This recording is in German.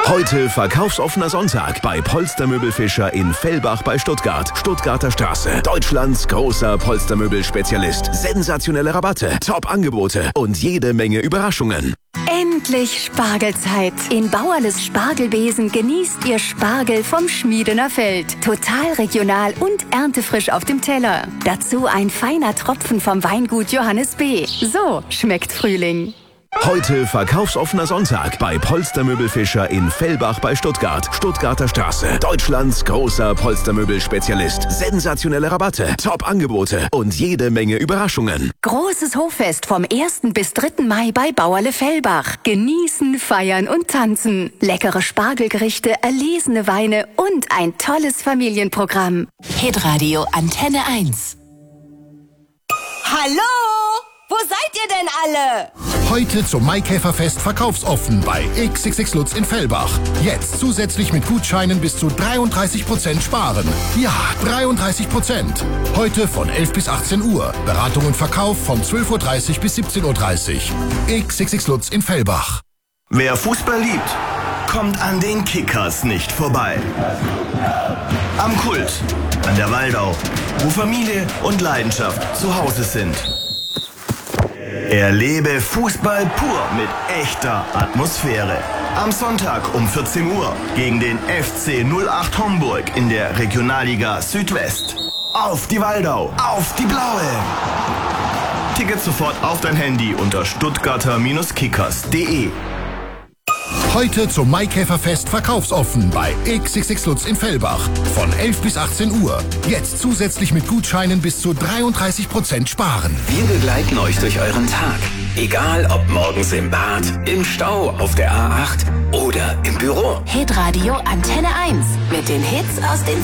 Heute verkaufsoffener Sonntag bei Polstermöbelfischer in Fellbach bei Stuttgart. Stuttgarter Straße. Deutschlands großer Polstermöbelspezialist. Sensationelle Rabatte, Top-Angebote und jede Menge Überraschungen. Endlich Spargelzeit. In Bauerles Spargelbesen genießt ihr Spargel vom Schmiedener Feld. Total regional und erntefrisch auf dem Teller. Dazu ein feiner Tropfen vom Weingut Johannes B. So schmeckt Frühling. Heute verkaufsoffener Sonntag bei Polstermöbelfischer in Fellbach bei Stuttgart. Stuttgarter Straße. Deutschlands großer Polstermöbelspezialist. Sensationelle Rabatte, Top-Angebote und jede Menge Überraschungen. Großes Hoffest vom 1. bis 3. Mai bei Bauerle Fellbach. Genießen, feiern und tanzen. Leckere Spargelgerichte, erlesene Weine und ein tolles Familienprogramm. Hitradio Antenne 1. Hallo? Wo seid ihr denn alle? Heute zum Maikäferfest verkaufsoffen bei XXX Lutz in Fellbach. Jetzt zusätzlich mit Gutscheinen bis zu 33% sparen. Ja, 33%. Heute von 11 bis 18 Uhr. Beratung und Verkauf von 12.30 Uhr bis 17.30 Uhr. XXX Lutz in Fellbach. Wer Fußball liebt, kommt an den Kickers nicht vorbei. Am Kult, an der Waldau, wo Familie und Leidenschaft zu Hause sind. Erlebe Fußball pur mit echter Atmosphäre. Am Sonntag um 14 Uhr gegen den FC 08 Homburg in der Regionalliga Südwest. Auf die Waldau, auf die Blaue! Tickets sofort auf dein Handy unter stuttgarter-kickers.de. Heute zum Maikäferfest verkaufsoffen bei XXX Lutz in Fellbach. Von 11 bis 18 Uhr. Jetzt zusätzlich mit Gutscheinen bis zu 33% sparen. Wir begleiten euch durch euren Tag. Egal ob morgens im Bad, im Stau, auf der A8 oder im Büro. Hitradio Antenne 1 mit den Hits aus den